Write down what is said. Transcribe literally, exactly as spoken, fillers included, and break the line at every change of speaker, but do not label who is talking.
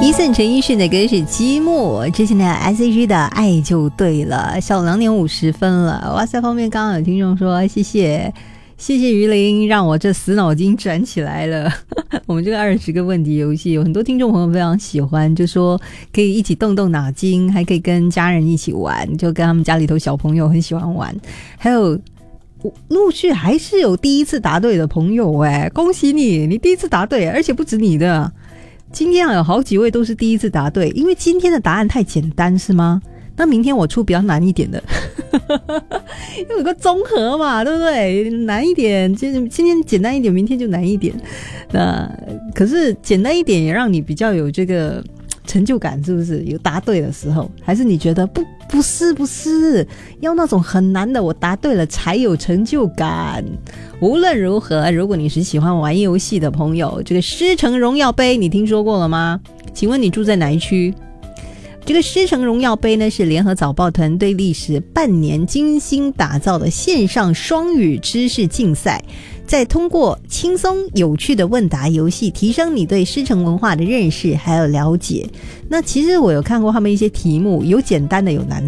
伊森陈奕迅的歌是《积木》，之前的 S H E 的《爱就对了》。下午两点五十分了，哇塞！方面刚刚有听众说谢谢谢谢于林，让我这死脑筋转起来了。我们这个二十个问题游戏，有很多听众朋友非常喜欢，就说可以一起动动脑筋，还可以跟家人一起玩，就跟他们家里头小朋友很喜欢玩。还有陆续还是有第一次答对的朋友哎，恭喜你，你第一次答对，而且不止你的。今天有好几位都是第一次答对，因为今天的答案太简单是吗？那明天我出比较难一点的因为有个综合嘛，对不对？难一点，今天简单一点，明天就难一点。那可是简单一点也让你比较有这个成就感，是不是？有答对的时候，还是你觉得不不是不是要那种很难的，我答对了才有成就感。无论如何，如果你是喜欢玩游戏的朋友，这个狮城荣耀杯你听说过了吗？请问你住在哪一区？这个狮城荣耀杯呢，是联合早报团队历时半年精心打造的线上双语知识竞赛，再通过轻松有趣的问答游戏提升你对狮城文化的认识还有了解。那其实我有看过他们一些题目，有简单的有难的。